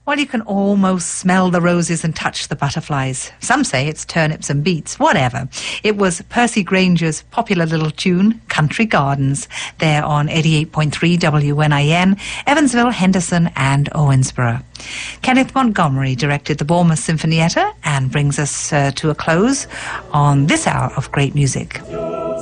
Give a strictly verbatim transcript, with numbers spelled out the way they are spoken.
Well, you can almost smell the roses and touch the butterflies. Some say it's turnips and beets, whatever. It was Percy Granger's popular little tune, Country Gardens, there on eighty-eight point three W N I N, Evansville, Henderson and Owensboro. Kenneth Montgomery directed the Bournemouth Sinfonietta and brings us uh, to a close on this hour of great music.